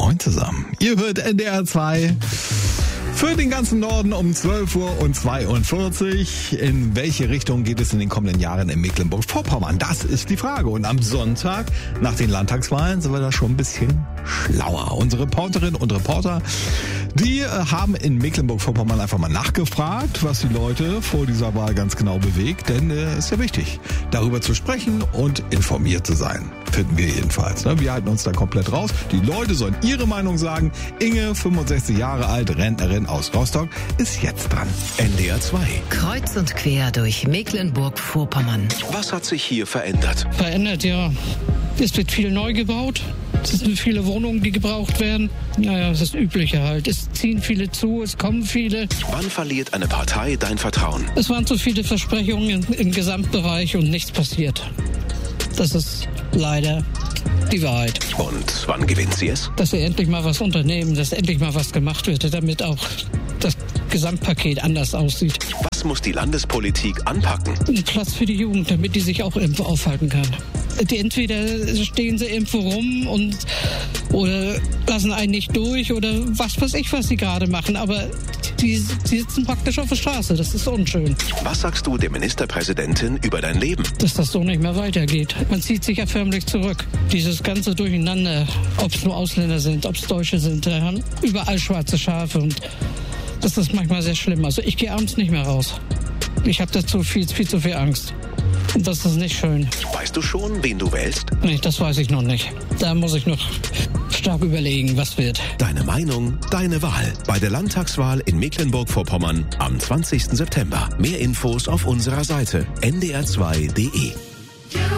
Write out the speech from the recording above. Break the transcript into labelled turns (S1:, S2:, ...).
S1: Moin zusammen. Ihr hört NDR 2 für den ganzen Norden um 12:42 Uhr. In welche Richtung geht es in den kommenden Jahren in Mecklenburg-Vorpommern? Das ist die Frage. Und am Sonntag nach den Landtagswahlen sind wir da schon ein bisschen schlauer. Unsere Reporterinnen und Reporter, die haben in Mecklenburg-Vorpommern einfach mal nachgefragt, was die Leute vor dieser Wahl ganz genau bewegt. Denn es ist ja wichtig, darüber zu sprechen und informiert zu sein. Finden wir jedenfalls. Wir halten uns da komplett raus. Die Leute sollen ihre Meinung sagen. Inge, 65 Jahre alt, Rentnerin aus Rostock, ist jetzt dran.
S2: NDR 2.
S3: Kreuz und quer durch Mecklenburg-Vorpommern.
S2: Was hat sich hier verändert?
S4: Verändert, ja. Es wird viel neu gebaut. Es sind viele Wohnungen, die gebraucht werden. Naja, das ist das Übliche halt. Es ziehen viele zu, es kommen viele.
S2: Wann verliert eine Partei dein Vertrauen?
S4: Es waren zu viele Versprechungen im Gesamtbereich und nichts passiert. Das ist leider die Wahrheit.
S2: Und wann gewinnt sie es?
S4: Dass wir endlich mal was unternehmen, dass endlich mal was gemacht wird, damit auch das Gesamtpaket anders aussieht.
S2: Was muss die Landespolitik anpacken?
S4: Ein Platz für die Jugend, damit die sich auch irgendwo aufhalten kann. Entweder stehen sie irgendwo rum oder lassen einen nicht durch oder was weiß ich, was sie gerade machen. Aber die sitzen praktisch auf der Straße. Das ist unschön.
S2: Was sagst du der Ministerpräsidentin über dein Leben?
S4: Dass das so nicht mehr weitergeht. Man zieht sich ja förmlich zurück. Dieses ganze Durcheinander, ob es nur Ausländer sind, ob es Deutsche sind, haben überall schwarze Schafe und das ist manchmal sehr schlimm. Also ich gehe abends nicht mehr raus. Ich habe dazu viel zu viel Angst. Und das ist nicht schön.
S2: Weißt du schon, wen du wählst?
S4: Nee, das weiß ich noch nicht. Da muss ich noch stark überlegen, was wird.
S2: Deine Meinung, deine Wahl. Bei der Landtagswahl in Mecklenburg-Vorpommern am 20. September. Mehr Infos auf unserer Seite ndr2.de.